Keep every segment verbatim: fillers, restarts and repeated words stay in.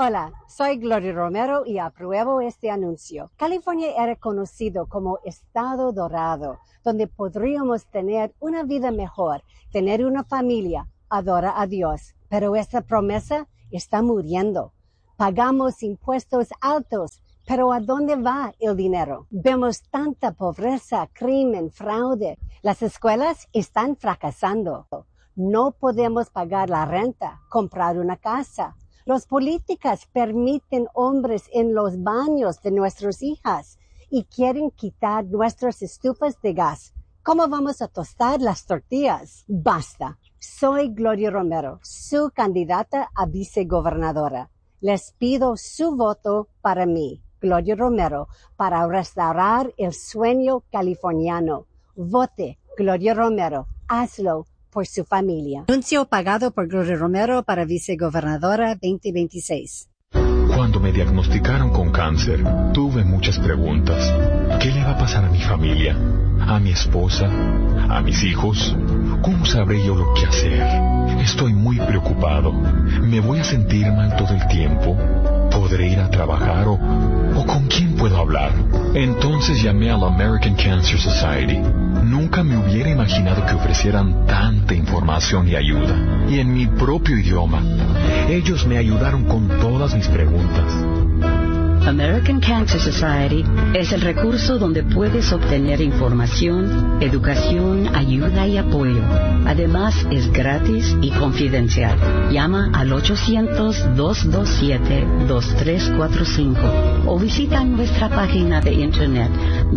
Hola, soy Gloria Romero y apruebo este anuncio. California era conocido como Estado Dorado, donde podríamos tener una vida mejor, tener una familia, adorar a Dios. Pero esta promesa está muriendo. Pagamos impuestos altos, pero ¿a dónde va el dinero? Vemos tanta pobreza, crimen, fraude. Las escuelas están fracasando. No podemos pagar la renta, comprar una casa. Los políticos permiten hombres en los baños de nuestras hijas y quieren quitar nuestras estufas de gas. ¿Cómo vamos a tostar las tortillas? Basta. Soy Gloria Romero, su candidata a vicegobernadora. Les pido su voto para mí, Gloria Romero, para restaurar el sueño californiano. Vote, Gloria Romero. Hazlo por su familia. Anuncio pagado por Gloria Romero para vicegobernadora veinte veintiséis. Cuando me diagnosticaron con cáncer, tuve muchas preguntas. ¿Qué le va a pasar a mi familia? ¿A mi esposa? ¿A mis hijos? ¿Cómo sabré yo lo que hacer? Estoy muy preocupado. ¿Me voy a sentir mal todo el tiempo? ¿Podré ir a trabajar o, o con quién puedo hablar? Entonces llamé a la American Cancer Society. Nunca me hubiera imaginado que ofrecieran tanta información y ayuda, y en mi propio idioma. Ellos me ayudaron con todas mis preguntas. American Cancer Society es el recurso donde puedes obtener información, educación, ayuda y apoyo. Además, es gratis y confidencial. Llama al ocho cero cero, dos dos siete, dos tres cuatro cinco o visita nuestra página de internet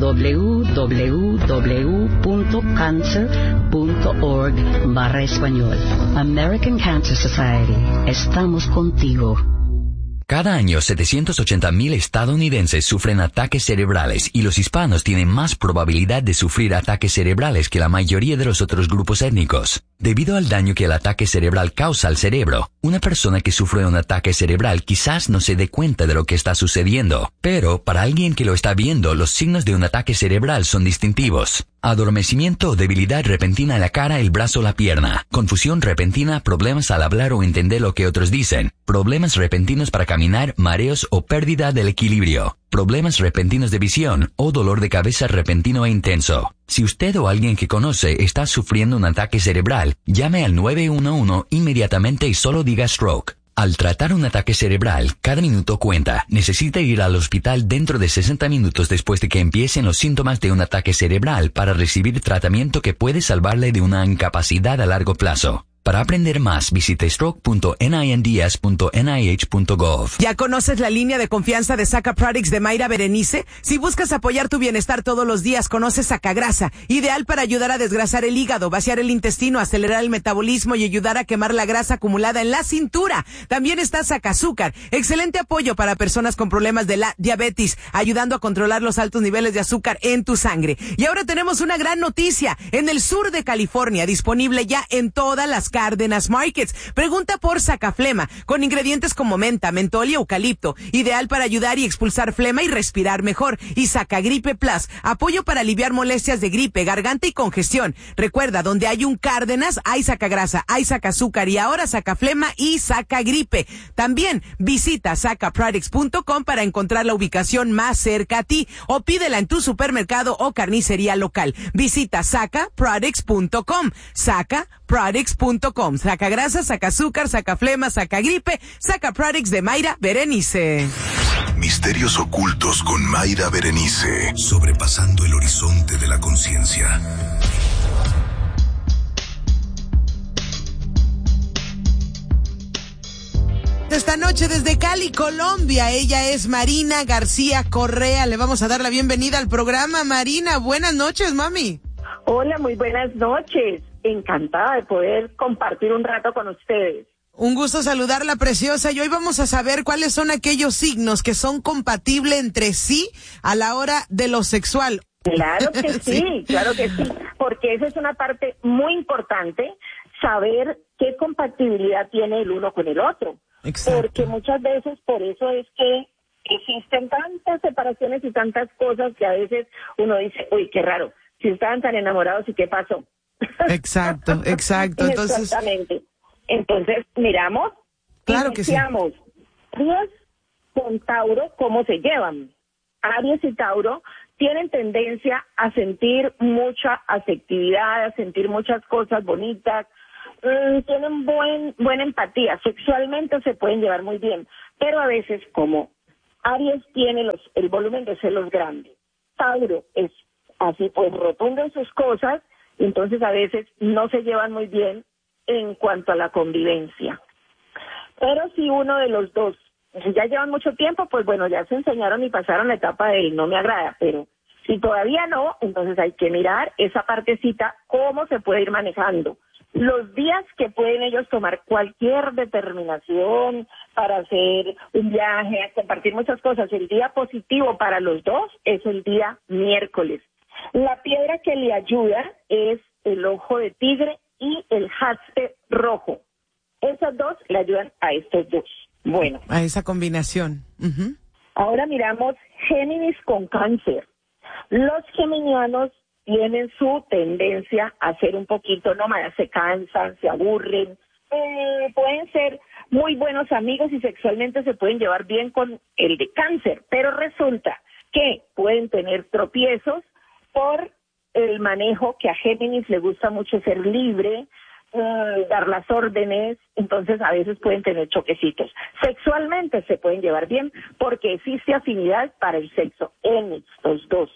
w w w punto cancer punto org barra español. American Cancer Society. Estamos contigo. Cada año, setecientos ochenta mil estadounidenses sufren ataques cerebrales y los hispanos tienen más probabilidad de sufrir ataques cerebrales que la mayoría de los otros grupos étnicos. Debido al daño que el ataque cerebral causa al cerebro, una persona que sufre un ataque cerebral quizás no se dé cuenta de lo que está sucediendo, pero para alguien que lo está viendo, los signos de un ataque cerebral son distintivos. Adormecimiento o debilidad repentina en la cara, el brazo o la pierna. Confusión repentina, problemas al hablar o entender lo que otros dicen. Problemas repentinos para caminar, mareos o pérdida del equilibrio. Problemas repentinos de visión o dolor de cabeza repentino e intenso. Si usted o alguien que conoce está sufriendo un ataque cerebral, llame al nueve uno uno inmediatamente y solo diga stroke. Al tratar un ataque cerebral, cada minuto cuenta. Necesita ir al hospital dentro de sesenta minutos después de que empiecen los síntomas de un ataque cerebral para recibir tratamiento que puede salvarle de una incapacidad a largo plazo. Para aprender más, visite stroke punto ninds punto n i h punto gov. ¿Ya conoces la línea de confianza de Saca Products de Mayra Berenice? Si buscas apoyar tu bienestar todos los días, conoce Sacagrasa, ideal para ayudar a desgrasar el hígado, vaciar el intestino, acelerar el metabolismo y ayudar a quemar la grasa acumulada en la cintura. También está Sacazúcar, excelente apoyo para personas con problemas de la diabetes, ayudando a controlar los altos niveles de azúcar en tu sangre. Y ahora tenemos una gran noticia, en el sur de California, disponible ya en todas las Cárdenas Markets. Pregunta por Sacaflema, con ingredientes como menta, mentol y eucalipto, ideal para ayudar y expulsar flema y respirar mejor. Y Sacagripe Plus, apoyo para aliviar molestias de gripe, garganta y congestión. Recuerda, donde hay un Cárdenas, hay Sacagrasa, hay Sacazúcar y ahora Sacaflema y Sacagripe. También visita saca products punto com para encontrar la ubicación más cerca a ti o pídela en tu supermercado o carnicería local. Visita saca products punto com, saca products punto com. Saca grasa, saca azúcar, saca flema, saca gripe, saca products de Mayra Berenice. Misterios ocultos con Mayra Berenice, sobrepasando el horizonte de la conciencia. Esta noche desde Cali, Colombia, ella es Marina García Correa. Le vamos a dar la bienvenida al programa. Marina, buenas noches, mami. Hola, muy buenas noches. Encantada de poder compartir un rato con ustedes. Un gusto saludarla, preciosa. Y hoy vamos a saber cuáles son aquellos signos que son compatibles entre sí a la hora de lo sexual. Claro que sí, sí, claro que sí, porque esa es una parte muy importante, saber qué compatibilidad tiene el uno con el otro. Exacto. Porque muchas veces por eso es que existen tantas separaciones y tantas cosas que a veces uno dice, uy, qué raro, si estaban tan enamorados, ¿y qué pasó? Exacto, exacto. Entonces... Exactamente. Entonces, miramos, claro que sí. Aries con Tauro, ¿cómo se llevan? Aries y Tauro tienen tendencia a sentir mucha afectividad, a sentir muchas cosas bonitas, mmm, tienen buen, buena empatía, sexualmente se pueden llevar muy bien, pero a veces como Aries tiene los, el volumen de celos grande, Tauro es así pues rotundo en sus cosas, entonces a veces no se llevan muy bien en cuanto a la convivencia. Pero si uno de los dos, si ya llevan mucho tiempo, pues bueno, ya se enseñaron y pasaron la etapa del no me agrada, pero si todavía no, entonces hay que mirar esa partecita, cómo se puede ir manejando. Los días que pueden ellos tomar cualquier determinación para hacer un viaje, compartir muchas cosas, el día positivo para los dos es el día miércoles. La piedra que le ayuda es el ojo de tigre y el jaspe rojo. Esas dos le ayudan a estos dos. Bueno. A esa combinación. Uh-huh. Ahora miramos Géminis con Cáncer. Los geminianos tienen su tendencia a ser un poquito nómadas, se cansan, se aburren, eh, pueden ser muy buenos amigos y sexualmente se pueden llevar bien con el de Cáncer, pero resulta que pueden tener tropiezos por el manejo que a Géminis le gusta mucho ser libre, eh, dar las órdenes, entonces a veces pueden tener choquecitos. Sexualmente se pueden llevar bien porque existe afinidad para el sexo en estos dos.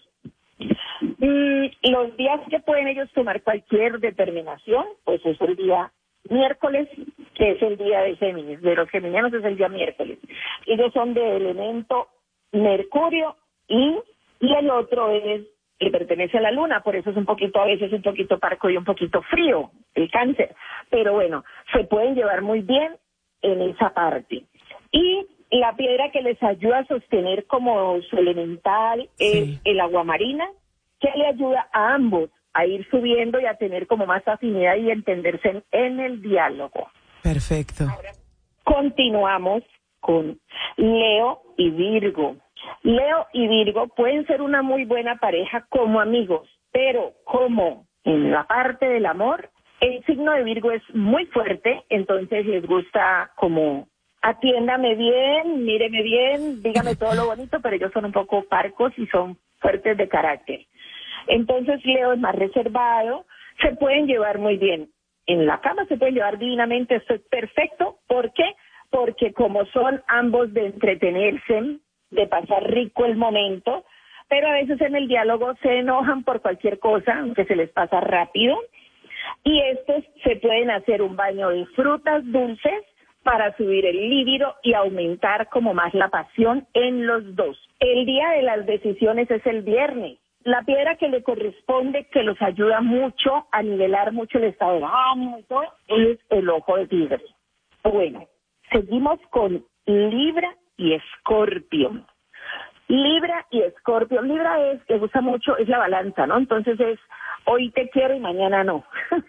Y los días que pueden ellos tomar cualquier determinación, pues es el día miércoles, que es el día de Géminis, de los geminianos es el día miércoles. Ellos son de elemento Mercurio y, y el otro es, que pertenece a la luna, por eso es un poquito, a veces un poquito parco y un poquito frío, el Cáncer. Pero bueno, se pueden llevar muy bien en esa parte. Y la piedra que les ayuda a sostener como su elemental es sí. el agua marina, que le ayuda a ambos a ir subiendo y a tener como más afinidad y entenderse en, en el diálogo. Perfecto. Ahora, continuamos con Leo y Virgo. Leo y Virgo pueden ser una muy buena pareja como amigos, pero como en la parte del amor, el signo de Virgo es muy fuerte, entonces les gusta como atiéndame bien, míreme bien, dígame todo lo bonito, pero ellos son un poco parcos y son fuertes de carácter. Entonces Leo es más reservado, se pueden llevar muy bien. En la cama se pueden llevar divinamente, esto es perfecto. ¿Por qué? Porque como son ambos de entretenerse, de pasar rico el momento, pero a veces en el diálogo se enojan por cualquier cosa, aunque se les pasa rápido, y estos se pueden hacer un baño de frutas dulces para subir el líbido y aumentar como más la pasión en los dos. El día de las decisiones es el viernes. La piedra que le corresponde, que los ayuda mucho a nivelar mucho el estado de ánimo y todo, es el ojo de tigre. Bueno, seguimos con Libra y Escorpio. Libra y Escorpio. Libra es, que gusta mucho, es la balanza, ¿no? Entonces es, hoy te quiero y mañana no.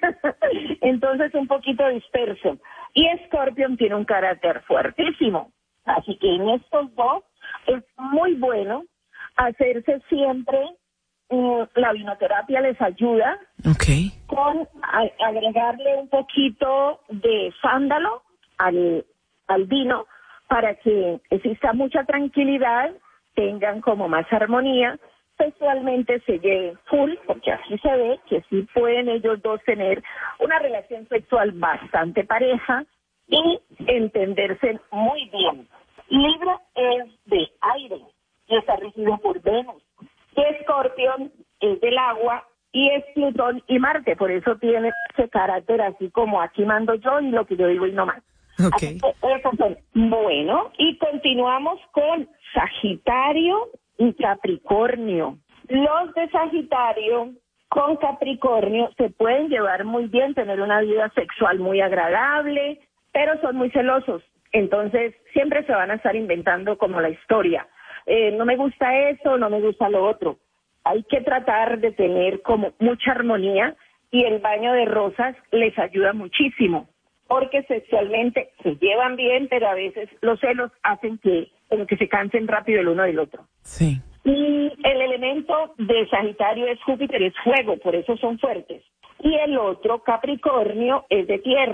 Entonces un poquito disperso. Y Escorpio tiene un carácter fuertísimo. Así que en estos dos es muy bueno hacerse siempre, uh, la vinoterapia les ayuda. Okay. Con a, agregarle un poquito de sándalo al, al vino, para que exista mucha tranquilidad, tengan como más armonía, sexualmente se lleven full, porque así se ve que sí pueden ellos dos tener una relación sexual bastante pareja y entenderse muy bien. Libra es de aire y está regido por Venus. Y Escorpión es del agua y es Plutón y Marte, por eso tiene ese carácter así como aquí mando yo y lo que yo digo y no más. Okay. Esos son. Bueno, y continuamos con Sagitario y Capricornio. Los de Sagitario con Capricornio se pueden llevar muy bien, tener una vida sexual muy agradable, pero son muy celosos. Entonces, siempre se van a estar inventando como la historia. Eh, no me gusta eso, no me gusta lo otro. Hay que tratar de tener como mucha armonía y el baño de rosas les ayuda muchísimo, porque sexualmente se llevan bien, pero a veces los celos hacen que, como que se cansen rápido el uno del otro. Sí. Y el elemento de Sagitario es Júpiter, es fuego, por eso son fuertes. Y el otro, Capricornio, es de tierra.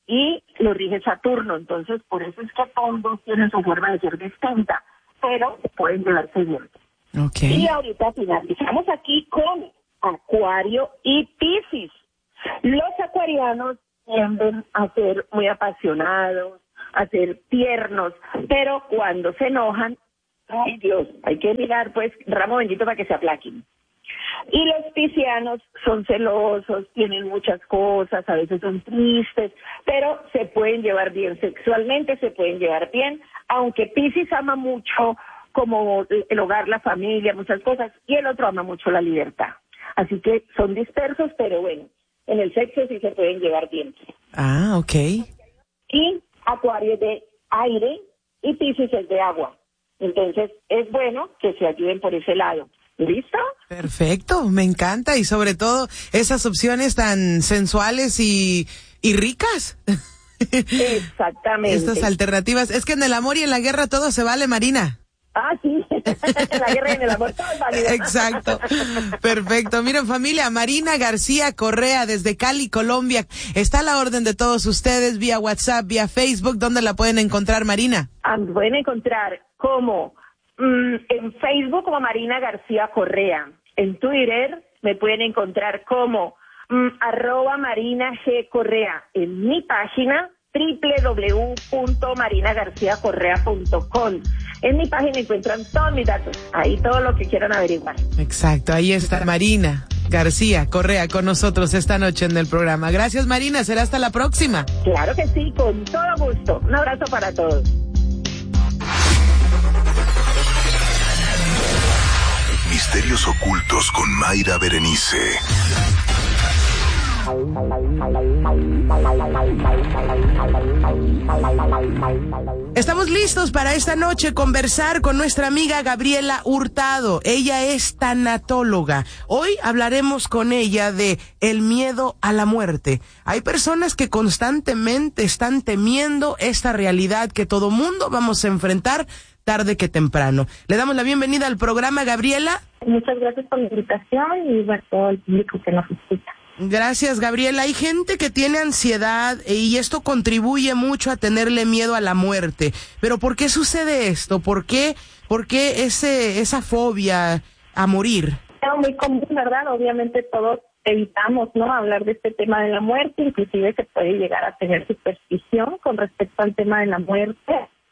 y lo rige Saturno. Entonces, por eso es que todos tienen su forma de ser distinta, pero pueden llevarse bien. Okay. Y ahorita finalizamos aquí con Acuario y Piscis. Los acuarianos tienden a ser muy apasionados, a ser tiernos, pero cuando se enojan, ay Dios, hay que mirar pues ramo bendito para que se aplaquen. Y los piscianos son celosos, tienen muchas cosas, a veces son tristes, pero se pueden llevar bien sexualmente, se pueden llevar bien, aunque Piscis ama mucho como el hogar, la familia, muchas cosas, y el otro ama mucho la libertad. Así que son dispersos, pero bueno, en el sexo sí se pueden llevar bien. Ah, ok. Y Acuario es de aire y Piscis es de agua. Entonces es bueno que se ayuden por ese lado. ¿Listo? Perfecto, me encanta, y sobre todo esas opciones tan sensuales y, y ricas. Exactamente. Estas alternativas. Es que en el amor y en la guerra todo se vale, Marina. Ah, sí, en la guerra y en el amor todo es válido. Exacto, perfecto. Miren, familia, Marina García Correa desde Cali, Colombia. Está a la orden de todos ustedes vía WhatsApp, vía Facebook. ¿Dónde la pueden encontrar, Marina? Ah, pueden encontrar como mm, en Facebook como Marina García Correa. En Twitter me pueden encontrar como mm, arroba Marina G Correa. En mi página doble u doble u doble u punto marina garcía correa punto com. En mi página encuentran todos mis datos, ahí todo lo que quieran averiguar. Exacto, ahí está Marina García Correa con nosotros esta noche en el programa. Gracias, Marina, será hasta la próxima. Claro que sí, con todo gusto. Un abrazo para todos. Misterios ocultos con Mayra Berenice. Estamos listos para esta noche conversar con nuestra amiga Gabriela Hurtado. Ella es tanatóloga. Hoy hablaremos con ella de el miedo a la muerte. Hay personas que constantemente están temiendo esta realidad que todo mundo vamos a enfrentar tarde que temprano. Le damos la bienvenida al programa, Gabriela. Muchas gracias por la invitación y a todo el público que nos escucha. Gracias, Gabriela. Hay gente que tiene ansiedad y esto contribuye mucho a tenerle miedo a la muerte. Pero ¿por qué sucede esto? ¿Por qué, por qué ese, esa fobia a morir? Es muy común, ¿verdad? Obviamente todos evitamos, ¿no?, hablar de este tema de la muerte. Inclusive se puede llegar a tener superstición con respecto al tema de la muerte.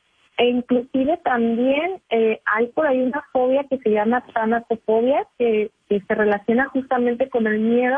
E inclusive también eh, hay por ahí una fobia que se llama tanatofobia, que, que se relaciona justamente con el miedo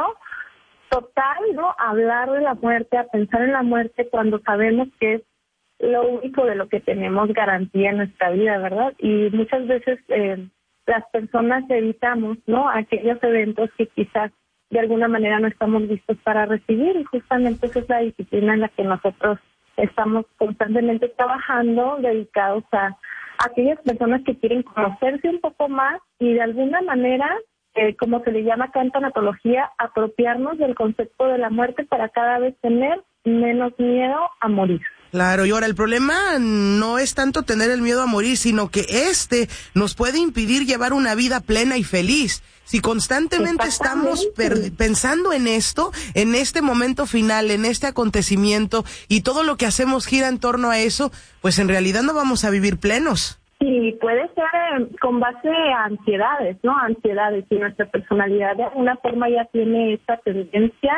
total, ¿no?, a hablar de la muerte, a pensar en la muerte cuando sabemos que es lo único de lo que tenemos garantía en nuestra vida, ¿verdad? Y muchas veces eh, las personas evitamos, ¿no?, aquellos eventos que quizás de alguna manera no estamos listos para recibir, y justamente esa es la disciplina en la que nosotros estamos constantemente trabajando, dedicados a, a aquellas personas que quieren conocerse un poco más y de alguna manera, Eh, como se le llama acá en tanatología, apropiarnos del concepto de la muerte para cada vez tener menos miedo a morir. Claro, y ahora el problema no es tanto tener el miedo a morir, sino que este nos puede impedir llevar una vida plena y feliz. Si constantemente estamos per- pensando en esto, en este momento final, en este acontecimiento, y todo lo que hacemos gira en torno a eso, pues en realidad no vamos a vivir plenos. Sí, puede ser eh, con base a ansiedades, ¿no? Ansiedades, y nuestra personalidad de alguna forma ya tiene esta tendencia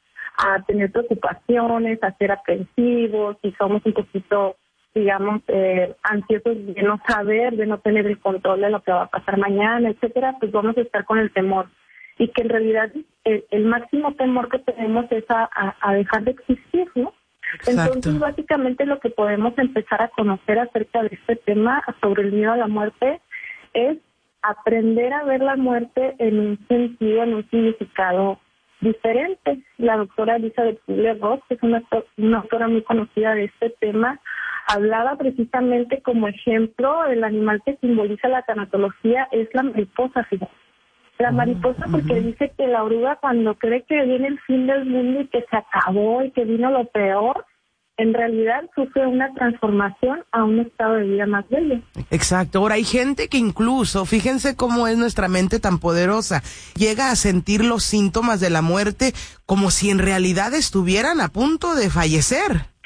a tener preocupaciones, a ser aprensivos, y somos un poquito, digamos, eh, ansiosos de no saber, de no tener el control de lo que va a pasar mañana, etcétera, pues vamos a estar con el temor. Y que en realidad el, el máximo temor que tenemos es a, a, a dejar de existir, ¿no? Exacto. Entonces, básicamente lo que podemos empezar a conocer acerca de este tema, sobre el miedo a la muerte, es aprender a ver la muerte en un sentido, en un significado diferente. La doctora Elizabeth Kubler-Ross, que es una, una autora muy conocida de este tema, hablaba precisamente como ejemplo del animal que simboliza la tanatología es la mariposa, fíjate. La mariposa, porque dice que la oruga, cuando cree que viene el fin del mundo y que se acabó y que vino lo peor, en realidad sufre una transformación a un estado de vida más bello. Exacto. Ahora hay gente que incluso, fíjense cómo es nuestra mente tan poderosa, llega a sentir los síntomas de la muerte como si en realidad estuvieran a punto de fallecer.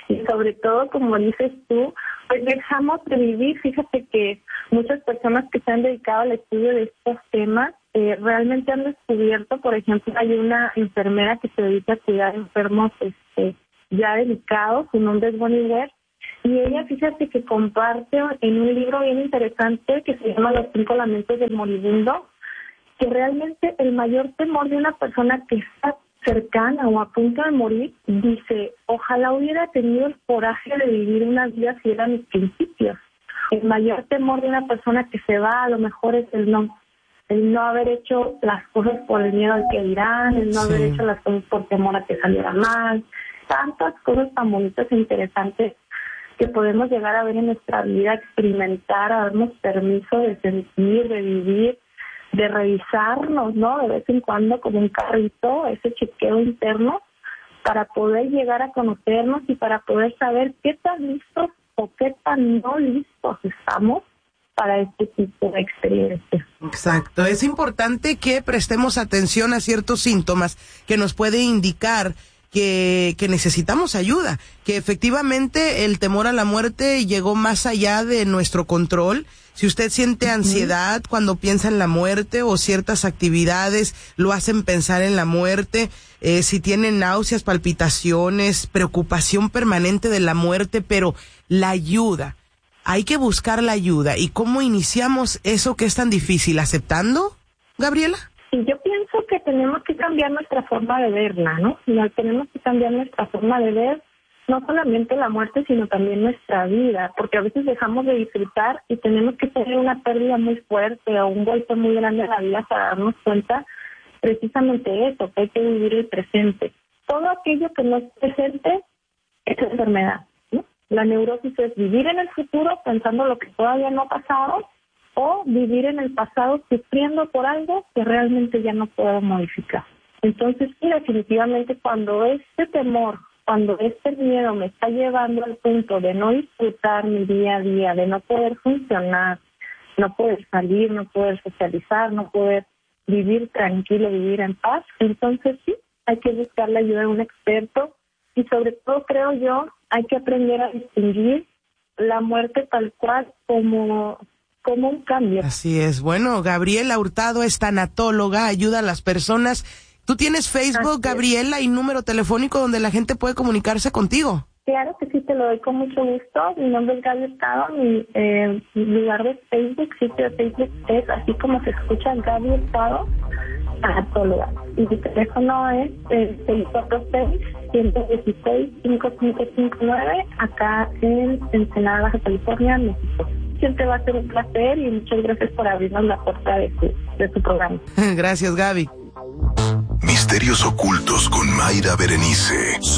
Y sobre todo, como dices tú, pues dejamos de vivir. Fíjate que muchas personas que se han dedicado al estudio de estos temas eh, realmente han descubierto, por ejemplo, hay una enfermera que se dedica a cuidar enfermos este, ya delicados, su nombre es Bonnie Ware, y ella, fíjate que comparte en un libro bien interesante que se llama Los cinco lamentos del moribundo, que realmente el mayor temor de una persona que está cercana o a punto de morir, dice, ojalá hubiera tenido el coraje de vivir una vida fiel a mis principios. El mayor temor de una persona que se va a lo mejor es el no, el no haber hecho las cosas por el miedo al que dirán, el no sí. haber hecho las cosas por temor a que saliera mal, tantas cosas tan bonitas e interesantes que podemos llegar a ver en nuestra vida, experimentar, a darnos permiso de sentir, de vivir, de revisarnos, ¿no? De vez en cuando como un carrito, ese chequeo interno, para poder llegar a conocernos y para poder saber qué tan listos o qué tan no listos estamos para este tipo de experiencias. Exacto. Es importante que prestemos atención a ciertos síntomas que nos pueden indicar que, que necesitamos ayuda, que efectivamente el temor a la muerte llegó más allá de nuestro control. Si usted siente ansiedad cuando piensa en la muerte o ciertas actividades lo hacen pensar en la muerte, eh, si tiene náuseas, palpitaciones, preocupación permanente de la muerte, pero la ayuda, hay que buscar la ayuda. ¿Y cómo iniciamos eso que es tan difícil? ¿Aceptando, Gabriela? Y yo pienso que tenemos que cambiar nuestra forma de verla, ¿no? Tenemos que cambiar nuestra forma de ver no solamente la muerte, sino también nuestra vida, porque a veces dejamos de disfrutar y tenemos que tener una pérdida muy fuerte o un golpe muy grande en la vida para darnos cuenta precisamente eso, que hay que vivir el presente. Todo aquello que no es presente es enfermedad, ¿no? La neurosis es vivir en el futuro pensando lo que todavía no ha pasado o vivir en el pasado sufriendo por algo que realmente ya no puedo modificar. Entonces, sí, definitivamente cuando este temor, cuando este miedo me está llevando al punto de no disfrutar mi día a día, de no poder funcionar, no poder salir, no poder socializar, no poder vivir tranquilo, vivir en paz, entonces sí, hay que buscar la ayuda de un experto y sobre todo, creo yo, hay que aprender a distinguir la muerte tal cual como, como un cambio. Así es. Bueno, Gabriela Hurtado es tanatóloga, ayuda a las personas. ¿Tú tienes Facebook, Gabriela, y número telefónico donde la gente puede comunicarse contigo? Claro que sí, te lo doy con mucho gusto. Mi nombre es Gaby Hurtado, mi, eh, mi lugar de Facebook, sitio de Facebook es así como se escucha, Gaby Hurtado, tanatóloga. Y mi teléfono es el seis cuatro seis, uno uno seis, cinco cinco cinco nueve, acá en Ensenada, Baja California, México. Siempre va a ser un placer y muchas gracias por abrirnos la puerta de su, de su programa. Gracias, Gaby. Misterios ocultos con Mayra Berenice.